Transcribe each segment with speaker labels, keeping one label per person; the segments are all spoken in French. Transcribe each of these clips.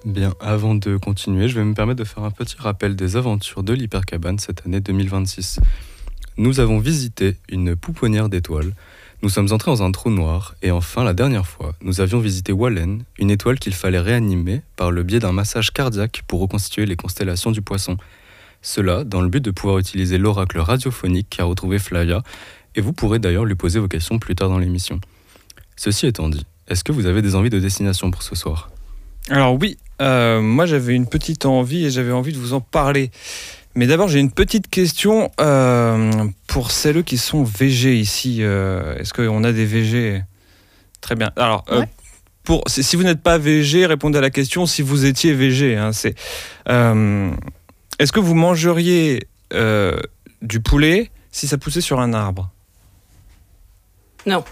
Speaker 1: Bien, avant de continuer, je vais me permettre de faire un petit rappel des aventures de l'Hypercabane cette année 2026. Nous avons visité une pouponnière d'étoiles, nous sommes entrés dans un trou noir, et enfin, la dernière fois, nous avions visité Wallen, une étoile qu'il fallait réanimer par le biais d'un massage cardiaque pour reconstituer les constellations du Poisson. Cela dans le but de pouvoir utiliser l'oracle radiophonique qu'a retrouvé Flavia, et vous pourrez d'ailleurs lui poser vos questions plus tard dans l'émission. Ceci étant dit, est-ce que vous avez des envies de destination pour ce soir ?
Speaker 2: Alors oui, moi j'avais une petite envie et j'avais envie de vous en parler. Mais d'abord j'ai une petite question pour celles qui sont VG ici. Est-ce qu'on a des VG ? Très bien. Alors,
Speaker 3: Ouais.
Speaker 2: si vous n'êtes pas VG, répondez à la question si vous étiez VG. Est-ce que vous mangeriez du poulet si ça poussait sur un arbre ?
Speaker 3: Non.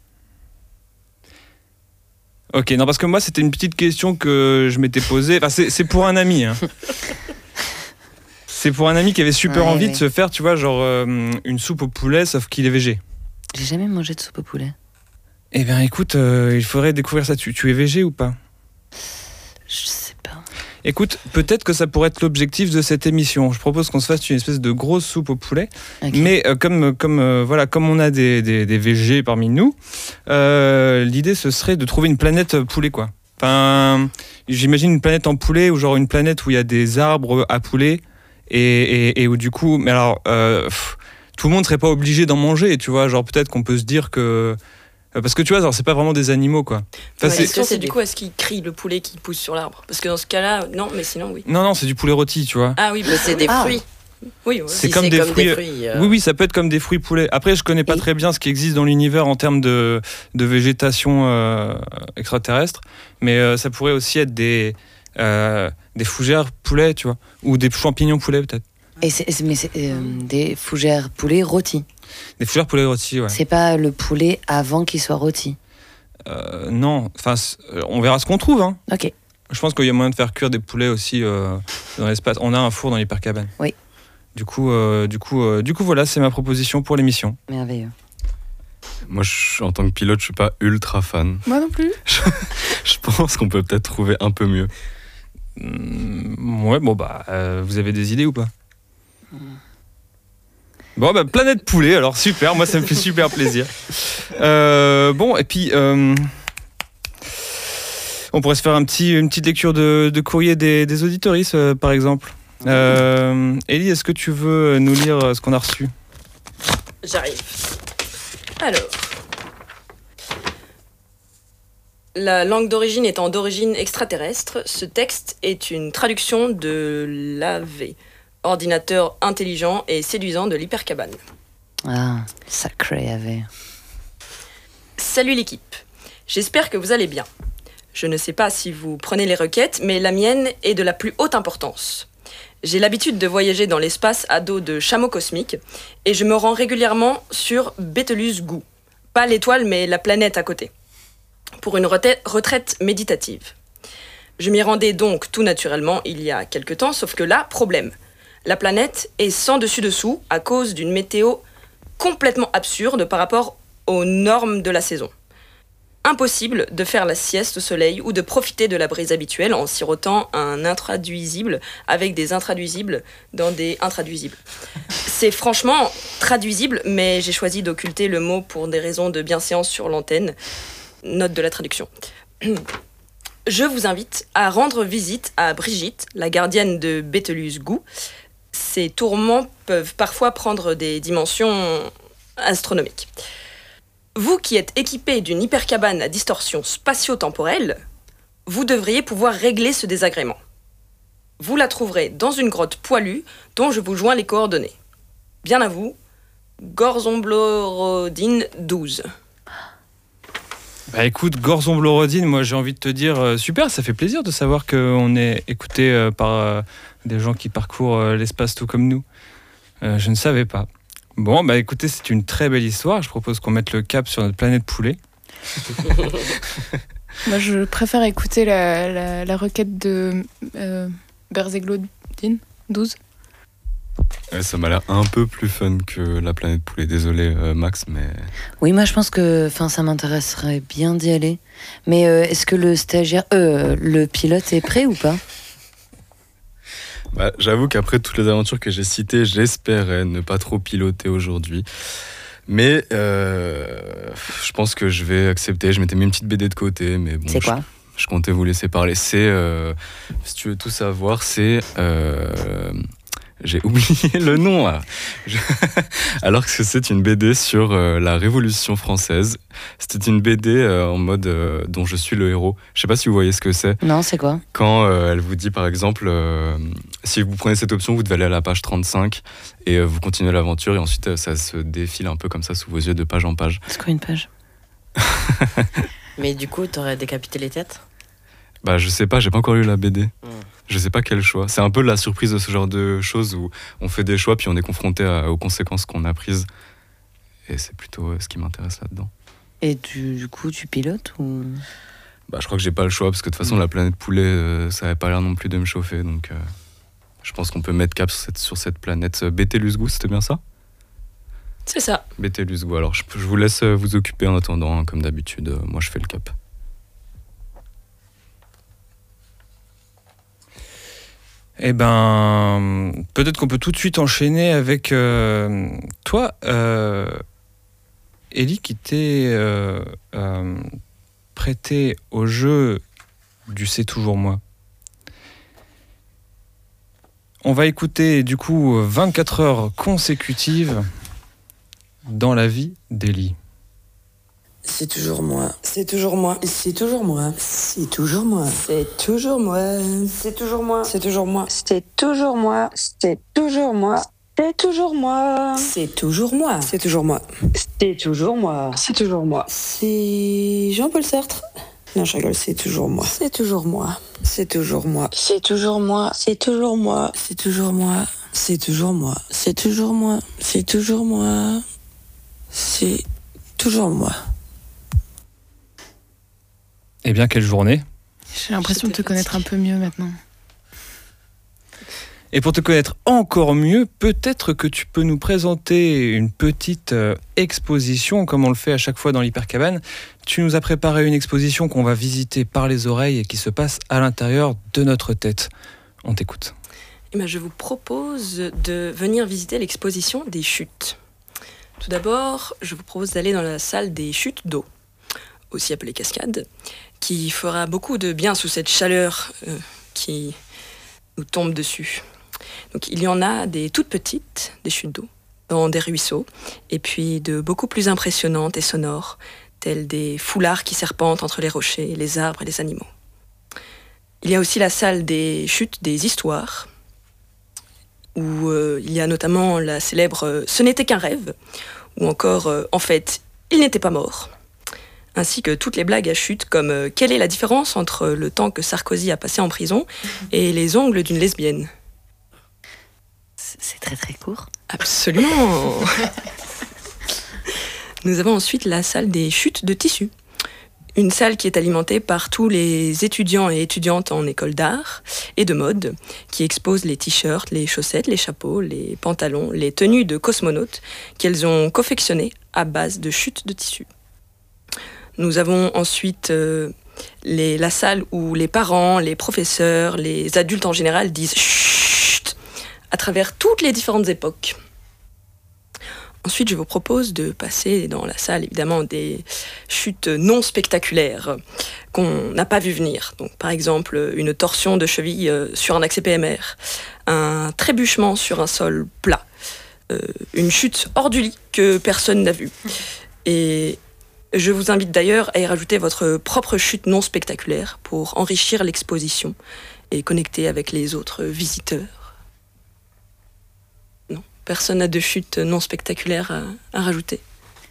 Speaker 2: Ok, non, parce que moi, c'était une petite question que je m'étais posée. Enfin, c'est pour un ami. Hein. C'est pour un ami qui avait super envie de se faire, tu vois, genre une soupe au poulet, sauf qu'il est végé.
Speaker 4: J'ai jamais mangé de soupe au poulet.
Speaker 2: Eh bien, écoute, il faudrait découvrir ça. Tu es végé ou pas ?
Speaker 4: Je sais pas.
Speaker 2: Écoute, peut-être que ça pourrait être l'objectif de cette émission. Je propose qu'on se fasse une espèce de grosse soupe au poulet.
Speaker 4: Ok.
Speaker 2: Mais comme on a des végés parmi nous, l'idée ce serait de trouver une planète poulet, quoi. Enfin, j'imagine une planète en poulet ou genre une planète où il y a des arbres à poulet et où du coup, mais alors tout le monde serait pas obligé d'en manger, tu vois. Genre peut-être qu'on peut se dire que parce que tu vois, genre, c'est pas vraiment des animaux, quoi. Enfin,
Speaker 3: La question, c'est du coup, est-ce qu'il crie le poulet qui pousse sur l'arbre ? Parce que dans ce cas-là, non, mais sinon, oui.
Speaker 2: Non, c'est du poulet rôti, tu vois.
Speaker 3: Ah oui,
Speaker 5: Mais c'est des fruits.
Speaker 3: Oui, ouais.
Speaker 2: C'est
Speaker 5: Si
Speaker 2: comme des fruits.
Speaker 5: fruits,
Speaker 2: Oui, ça peut être comme des fruits poulets. Après, je connais pas très bien ce qui existe dans l'univers en termes de végétation extraterrestre, mais ça pourrait aussi être des fougères poulets, tu vois, ou des champignons poulets peut-être.
Speaker 4: Et c'est des fougères poulet rôtis.
Speaker 2: Des fougères poulets rôtis, ouais.
Speaker 4: C'est pas le poulet avant qu'il soit rôti.
Speaker 2: Non, enfin, on verra ce qu'on trouve, hein.
Speaker 4: Ok.
Speaker 2: Je pense qu'il y a moyen de faire cuire des poulets aussi dans l'espace. On a un four dans l'hypercabane.
Speaker 4: Oui.
Speaker 2: Du coup, voilà, c'est ma proposition pour l'émission.
Speaker 4: Merveilleux.
Speaker 1: Moi, en tant que pilote, je suis pas ultra fan.
Speaker 3: Moi non plus.
Speaker 1: Je pense qu'on peut peut-être trouver un peu mieux.
Speaker 2: Ouais, bon bah, vous avez des idées ou pas ? Bon bah, planète poulet, alors super, moi ça me fait super plaisir. Bon, et puis on pourrait se faire une petite lecture de courrier des auditoristes, par exemple. Ellie, est-ce que tu veux nous lire ce qu'on a reçu ?
Speaker 3: J'arrive. Alors. La langue d'origine étant d'origine extraterrestre, ce texte est une traduction de l'AV, ordinateur intelligent et séduisant de l'hypercabane.
Speaker 4: Ah, sacré avait.
Speaker 3: Salut l'équipe, j'espère que vous allez bien. Je ne sais pas si vous prenez les requêtes, mais la mienne est de la plus haute importance. J'ai l'habitude de voyager dans l'espace à dos de chameaux cosmiques et je me rends régulièrement sur Betelgeuse Gu. Pas l'étoile, mais la planète à côté. Pour une retraite méditative. Je m'y rendais donc tout naturellement il y a quelque temps, sauf que là, problème. La planète est sans dessus-dessous à cause d'une météo complètement absurde par rapport aux normes de la saison. Impossible de faire la sieste au soleil ou de profiter de la brise habituelle en sirotant un intraduisible avec des intraduisibles dans des intraduisibles. C'est franchement traduisible, mais j'ai choisi d'occulter le mot pour des raisons de bienséance sur l'antenne. Note de la traduction. Je vous invite à rendre visite à Brigitte, la gardienne de Betelgeuse Gu. Ces tourments peuvent parfois prendre des dimensions astronomiques. Vous qui êtes équipé d'une hypercabane à distorsion spatio-temporelle, vous devriez pouvoir régler ce désagrément. Vous la trouverez dans une grotte poilue dont je vous joins les coordonnées. Bien à vous, Gorzomblorhodine 12.
Speaker 2: Bah écoute, Gorzomblorhodine, moi j'ai envie de te dire super, ça fait plaisir de savoir qu'on est écouté par des gens qui parcourent l'espace tout comme nous. Je ne savais pas. Bon, bah écoutez, c'est une très belle histoire. Je propose qu'on mette le cap sur notre planète poulet.
Speaker 6: Moi, je préfère écouter la requête de Berzeglodine 12.
Speaker 1: Ouais, ça m'a l'air un peu plus fun que la planète poulet. Désolé Max, mais...
Speaker 4: Oui, moi je pense que ça m'intéresserait bien d'y aller. Mais est-ce que le pilote est prêt ou pas?
Speaker 1: Bah, j'avoue qu'après toutes les aventures que j'ai citées, j'espérais ne pas trop piloter aujourd'hui. Mais je pense que je vais accepter. Je m'étais mis une petite BD de côté, mais bon...
Speaker 4: C'est quoi?
Speaker 1: Je comptais vous laisser parler. C'est, si tu veux tout savoir, c'est... j'ai oublié le nom là. Alors que c'est une BD sur la Révolution française. C'était une BD en mode dont je suis le héros. Je sais pas si vous voyez ce que c'est.
Speaker 4: Non, c'est quoi?
Speaker 1: Quand elle vous dit par exemple, si vous prenez cette option, vous devez aller à la page 35 et vous continuez l'aventure et ensuite ça se défile un peu comme ça sous vos yeux de page en page.
Speaker 4: C'est quoi une page?
Speaker 5: Mais du coup, t'aurais décapité les têtes?
Speaker 1: Bah je sais pas, j'ai pas encore lu la BD. Je sais pas quel choix. C'est un peu la surprise de ce genre de choses où on fait des choix puis on est confronté aux conséquences qu'on a prises. Et c'est plutôt ce qui m'intéresse là-dedans.
Speaker 4: Et du coup, tu pilotes ou...
Speaker 1: Bah je crois que j'ai pas le choix parce que de toute façon la planète poulet ça avait pas l'air non plus de me chauffer donc je pense qu'on peut mettre cap sur cette planète. Bételuzgou, c'était bien ça?
Speaker 3: C'est ça.
Speaker 1: Bételuzgou. Alors je vous laisse vous occuper en attendant hein, comme d'habitude. Moi je fais le cap.
Speaker 2: Eh ben, peut-être qu'on peut tout de suite enchaîner avec toi, Ellie, qui t'est prêtée au jeu du C'est toujours moi. On va écouter du coup 24 heures consécutives dans la vie d'Ellie.
Speaker 7: C'est toujours moi. C'est toujours moi. C'est toujours moi. C'est toujours moi. C'est toujours moi. C'est toujours moi. C'est toujours moi. C'est toujours moi. C'est toujours moi. C'est toujours moi. C'est toujours moi. C'est toujours moi. C'est toujours moi. C'est toujours moi. C'est Jean-Paul Sartre. Non, je rigole, c'est toujours moi. C'est toujours moi. C'est toujours moi. C'est toujours moi. C'est toujours moi. C'est toujours moi. C'est toujours moi. C'est toujours moi. C'est toujours moi. C'est toujours moi.
Speaker 2: Eh bien, quelle journée!
Speaker 6: J'ai l'impression de te connaître un peu mieux maintenant.
Speaker 2: Et pour te connaître encore mieux, peut-être que tu peux nous présenter une petite exposition, comme on le fait à chaque fois dans l'Hypercabane. Tu nous as préparé une exposition qu'on va visiter par les oreilles et qui se passe à l'intérieur de notre tête. On t'écoute.
Speaker 3: Eh bien, je vous propose de venir visiter l'exposition des chutes. Tout d'abord, je vous propose d'aller dans la salle des chutes d'eau, aussi appelée cascade, qui fera beaucoup de bien sous cette chaleur qui nous tombe dessus. Donc il y en a des toutes petites, des chutes d'eau, dans des ruisseaux, et puis de beaucoup plus impressionnantes et sonores, telles des foulards qui serpentent entre les rochers, les arbres et les animaux. Il y a aussi la salle des chutes des histoires, où il y a notamment la célèbre « Ce n'était qu'un rêve », ou encore « En fait, il n'était pas mort », ainsi que toutes les blagues à chute comme « Quelle est la différence entre le temps que Sarkozy a passé en prison et les ongles d'une lesbienne ?»
Speaker 4: C'est très très court.
Speaker 3: Absolument. Nous avons ensuite la salle des chutes de tissu. Une salle qui est alimentée par tous les étudiants et étudiantes en école d'art et de mode, qui expose les t-shirts, les chaussettes, les chapeaux, les pantalons, les tenues de cosmonautes qu'elles ont confectionnées à base de chutes de tissu. Nous avons ensuite la salle où les parents, les professeurs, les adultes en général disent « chut » à travers toutes les différentes époques. Ensuite, je vous propose de passer dans la salle, évidemment, des chutes non spectaculaires qu'on n'a pas vu venir. Donc, par exemple, une torsion de cheville sur un accès PMR, un trébuchement sur un sol plat, une chute hors du lit que personne n'a vue. Et je vous invite d'ailleurs à y rajouter votre propre chute non spectaculaire pour enrichir l'exposition et connecter avec les autres visiteurs. Personne n'a de chute non spectaculaire à rajouter.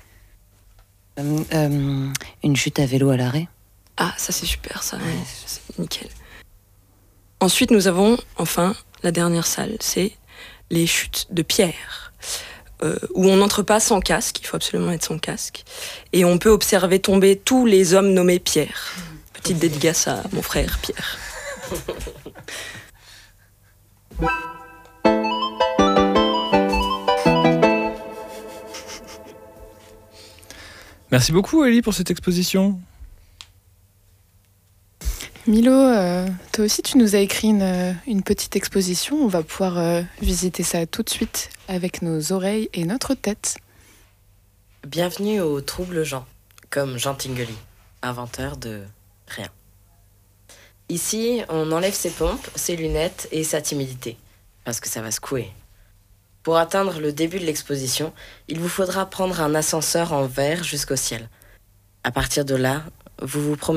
Speaker 4: Une chute à vélo à l'arrêt.
Speaker 3: Ah, ça c'est super, ça, ouais, c'est nickel. Ensuite, nous avons, enfin, la dernière salle, c'est les chutes de pierre, où on n'entre pas sans casque, il faut absolument mettre son casque, et on peut observer tomber tous les hommes nommés Pierre. Petite dédicace à mon frère Pierre.
Speaker 2: Merci beaucoup, Ellie, pour cette exposition.
Speaker 6: Milo, toi aussi, tu nous as écrit une petite exposition. On va pouvoir visiter ça tout de suite avec nos oreilles et notre tête.
Speaker 5: Bienvenue au Trouble Jean, comme Jean Tinguely, inventeur de rien. Ici, on enlève ses pompes, ses lunettes et sa timidité, parce que ça va secouer. Pour atteindre le début de l'exposition, il vous faudra prendre un ascenseur en verre jusqu'au ciel. À partir de là, vous vous promenez